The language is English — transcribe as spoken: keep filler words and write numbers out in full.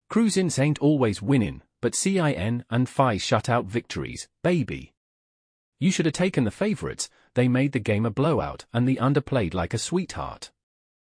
Cruisins ain't always winning, but Cin and Phi shut out victories, baby. You shoulda taken the favorites, they made the game a blowout and the under played like a sweetheart.